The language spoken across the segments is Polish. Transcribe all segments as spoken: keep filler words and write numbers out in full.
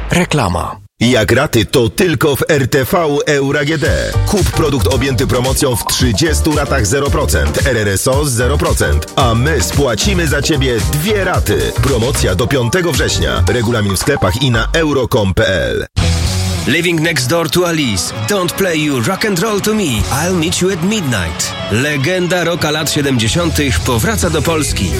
Reklama. Jak raty, to tylko w R T V Euro A G D. Kup produkt objęty promocją w trzydziestu ratach zero procent, R R S O zero procent, a my spłacimy za Ciebie dwie raty. Promocja do piątego września. Regulamin w sklepach i na euro kropka com kropka p l. Living next door to Alice. Don't play you rock and roll to me. I'll meet you at midnight. Legenda rocka lat siedemdziesiątych powraca do Polski.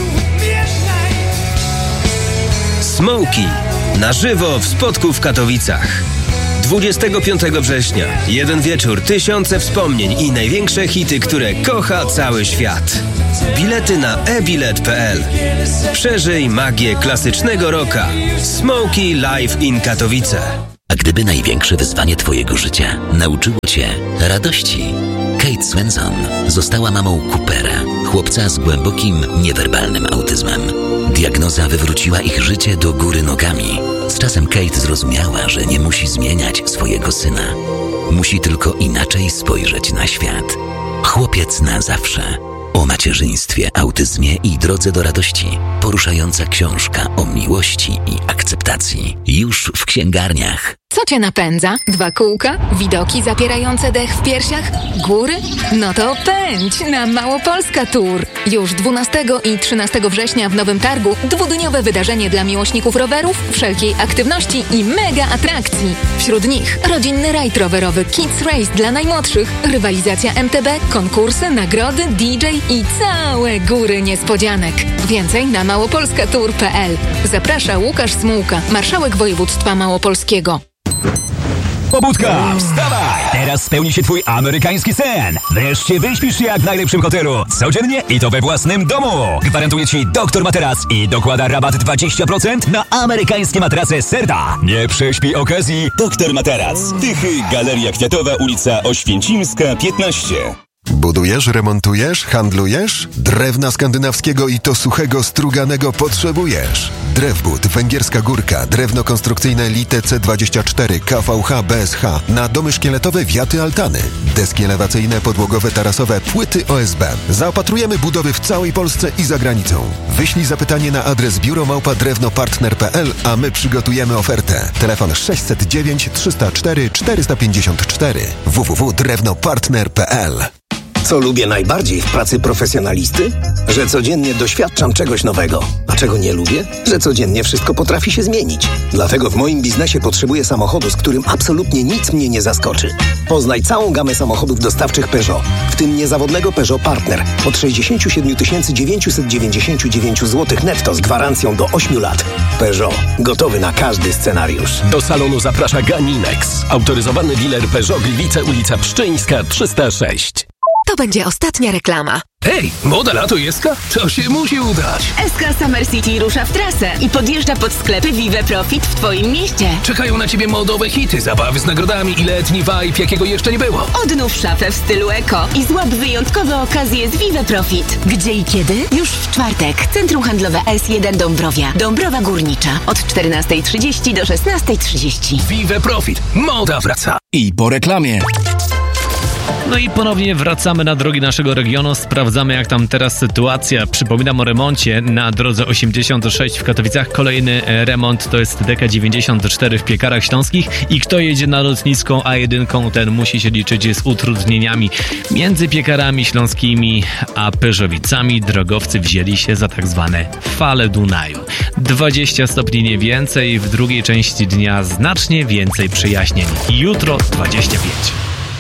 Smokey. Na żywo w Spodku w Katowicach. dwudziestego piątego września. Jeden wieczór, tysiące wspomnień i największe hity, które kocha cały świat. Bilety na e bilet kropka p l. Przeżyj magię klasycznego rocka. Smokey Live in Katowice. A gdyby największe wyzwanie twojego życia nauczyło cię radości? Kate Swenson została mamą Coopera, chłopca z głębokim, niewerbalnym autyzmem. Diagnoza wywróciła ich życie do góry nogami. Z czasem Kate zrozumiała, że nie musi zmieniać swojego syna. Musi tylko inaczej spojrzeć na świat. Chłopiec na zawsze. O macierzyństwie, autyzmie i drodze do radości. Poruszająca książka o miłości i akceptacji. Już w księgarniach. Co cię napędza? Dwa kółka? Widoki zapierające dech w piersiach? Góry? No to pędź na Małopolska Tour. Już dwunastego i trzynastego września w Nowym Targu dwudniowe wydarzenie dla miłośników rowerów, wszelkiej aktywności i mega atrakcji. Wśród nich rodzinny rajd rowerowy Kids Race dla najmłodszych, rywalizacja M T B, konkursy, nagrody, D J i całe góry niespodzianek. Więcej na małopolska tour kropka p l. Zaprasza Łukasz Smułka, marszałek województwa małopolskiego. Pobudka! Wstawaj! Teraz spełni się twój amerykański sen. Wreszcie wyśpisz się jak w najlepszym hotelu. Codziennie i to we własnym domu. Gwarantuje ci Doktor Materac i dokłada rabat dwadzieścia procent na amerykańskie matrace Serta. Nie prześpij okazji. Doktor Materac. Tychy, Galeria Kwiatowa, ulica Oświęcimska, piętnaście. Budujesz, remontujesz, handlujesz? Drewna skandynawskiego i to suchego, struganego potrzebujesz. Drewbud, Węgierska Górka, drewno konstrukcyjne Lite C dwadzieścia cztery, K V H, B S H, na domy szkieletowe, wiaty, altany, deski elewacyjne, podłogowe, tarasowe, płyty O S B. Zaopatrujemy budowy w całej Polsce i za granicą. Wyślij zapytanie na adres biuro małpa drewno partner kropka p l, a my przygotujemy ofertę. Telefon sześćset dziewięć trzysta cztery czterysta pięćdziesiąt cztery w w w kropka drewno partner kropka p l. Co lubię najbardziej w pracy profesjonalisty? Że codziennie doświadczam czegoś nowego. A czego nie lubię? Że codziennie wszystko potrafi się zmienić. Dlatego w moim biznesie potrzebuję samochodu, z którym absolutnie nic mnie nie zaskoczy. Poznaj całą gamę samochodów dostawczych Peugeot, w tym niezawodnego Peugeot Partner od sześćdziesiąt siedem tysięcy dziewięćset dziewięćdziesiąt dziewięć złotych netto z gwarancją do ośmiu lat. Peugeot. Gotowy na każdy scenariusz. Do salonu zaprasza Ganinex. Autoryzowany dealer Peugeot Gliwice, ulica Pszczyńska, trzysta sześć. To będzie ostatnia reklama. Hej, moda lato jest? To się musi udać. S K Summer City rusza w trasę i podjeżdża pod sklepy Vive Profit w twoim mieście. Czekają na ciebie modowe hity, zabawy z nagrodami i letni vibe, jakiego jeszcze nie było. Odnów szafę w stylu eko i złap wyjątkowe okazje z Vive Profit. Gdzie i kiedy? Już w czwartek. Centrum Handlowe S jeden Dąbrowia. Dąbrowa Górnicza. Od czternastej trzydzieści do szesnastej trzydzieści. Vive Profit. Moda wraca. I po reklamie. No i ponownie wracamy na drogi naszego regionu, sprawdzamy jak tam teraz sytuacja. Przypominam o remoncie na drodze osiemdziesiąt sześć w Katowicach. Kolejny remont to jest D K dziewięćdziesiąt cztery w Piekarach Śląskich i kto jedzie na lotniską A jeden, ten musi się liczyć z utrudnieniami. Między Piekarami Śląskimi a Pyrzowicami drogowcy wzięli się za tak zwane fale Dunaju. dwadzieścia stopni nie więcej, w drugiej części dnia znacznie więcej przejaśnień. Jutro dwadzieścia pięć.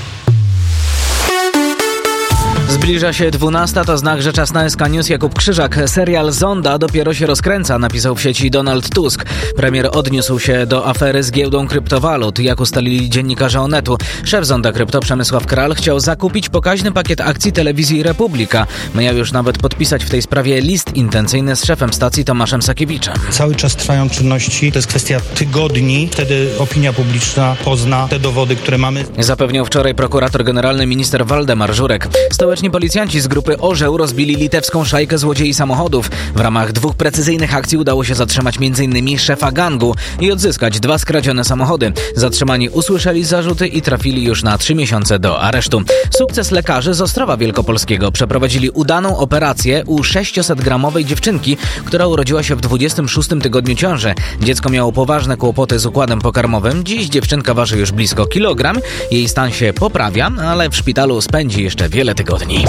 Zbliża się dwunasta, to znak, że czas na S K News. Jakub Krzyżak. Serial Zonda dopiero się rozkręca, napisał w sieci Donald Tusk. Premier odniósł się do afery z giełdą kryptowalut. Jak ustalili dziennikarze Onetu, szef Zonda Krypto Przemysław Kral chciał zakupić pokaźny pakiet akcji telewizji Republika. Miał już nawet podpisać w tej sprawie list intencyjny z szefem stacji Tomaszem Sakiewiczem. Cały czas trwają czynności, to jest kwestia tygodni. Wtedy opinia publiczna pozna te dowody, które mamy. Zapewniał wczoraj prokurator generalny minister Waldemar Żurek. Stołeczny Stoczni policjanci z grupy Orzeł rozbili litewską szajkę złodziei samochodów. W ramach dwóch precyzyjnych akcji udało się zatrzymać m.in. szefa gangu i odzyskać dwa skradzione samochody. Zatrzymani usłyszeli zarzuty i trafili już na trzy miesiące do aresztu. Sukces lekarzy z Ostrowa Wielkopolskiego. Przeprowadzili udaną operację u sześciosetgramowej dziewczynki, która urodziła się w dwudziestym szóstym tygodniu ciąży. Dziecko miało poważne kłopoty z układem pokarmowym. Dziś dziewczynka waży już blisko kilogram. Jej stan się poprawia, ale w szpitalu spędzi jeszcze wiele tygodni.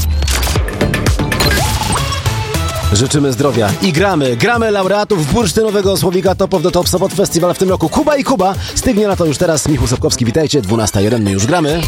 Życzymy zdrowia i gramy. Gramy laureatów bursztynowego słowika Top of the Top Sobot Festival w tym roku. Kuba i Kuba. Stygnie na to już teraz. Michał Sobkowski, witajcie. dwunasta jeden, my już gramy.